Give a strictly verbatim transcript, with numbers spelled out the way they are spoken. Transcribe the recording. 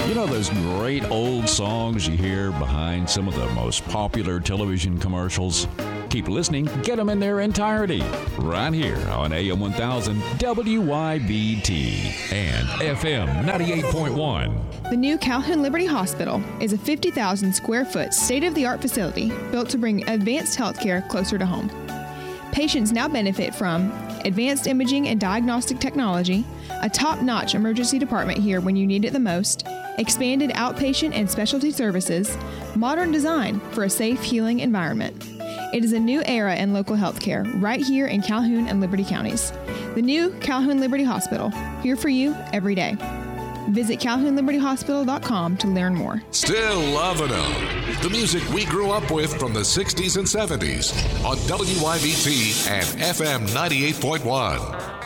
You know those great old songs you hear behind some of the most popular television commercials? Keep listening, get them in their entirety, right here on A M one thousand W Y B T and F M ninety-eight point one. The new Calhoun Liberty Hospital is a fifty thousand square foot state-of-the-art facility built to bring advanced healthcare closer to home. Patients now benefit from advanced imaging and diagnostic technology, a top-notch emergency department here when you need it the most, expanded outpatient and specialty services, modern design for a safe, healing environment. It is a new era in local healthcare right here in Calhoun and Liberty counties. The new Calhoun Liberty Hospital, here for you every day. Visit Calhoun Liberty Hospital dot com to learn more. Still loving them. The music we grew up with from the sixties and seventies on W Y B T and F M ninety-eight point one.